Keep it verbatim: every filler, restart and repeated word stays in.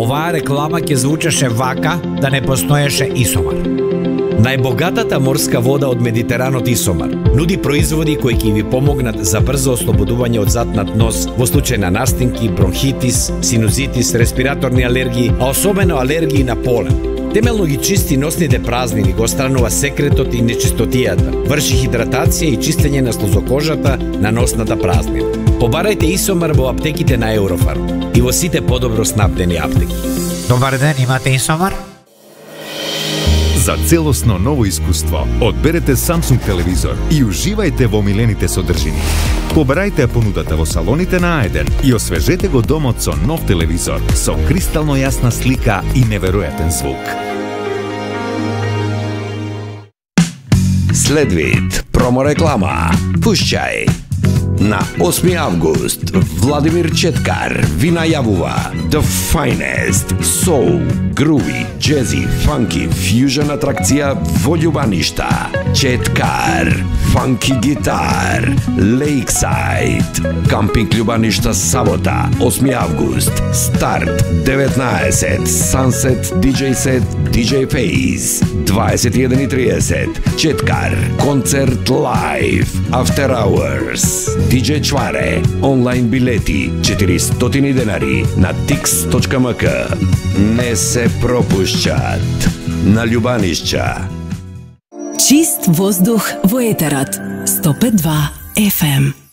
оваа реклама ќе звучеше вака да не постоеше Исомар. Најбогатата морска вода од Медитеранот Исомар нуди производи кои ќе ви помогнат за брзо ослободување од затнат нос во случај на настинки, бронхитис, синузитис, респираторни алергии, а особено алергии на полен. Темелно ги чисти носните празнини, го отстранува секретот и нечистотијата, врши хидратација и чистење на слузокожата на носната празнина. Побарајте Исомар во аптеките на Еврофарм и во сите подобро снабдени аптеки. Добар ден, имате Исомар? За целосно ново искуство, одберете Samsung телевизор и уживајте во омилените содржини. Побарајте понудата во салоните на А еден и освежете го домот со нов телевизор со кристално јасна слика и неверојатен звук. Следвид промореклама. Пушчај. На осми август Владимир Четкар ви најавува The Finest Soul, Groovy, Jazzy, Funky, Fusion атракција во Љубаништа. Четкар, Funky Guitar, Lakeside, Кампинг Љубаништа сабота, осми август, старт деветнаесет, Sunset ди џеј Set, ди џеј Face, дваесет и еден и триесет, Четкар, концерт лайв, After Hours, ди џеј Чваре, онлайн билети, четиристотини денари на тикс точка ем ка. Не се пропушчат на Љубанишќа. Чист воздух во етерот. сто пет и два еф ем.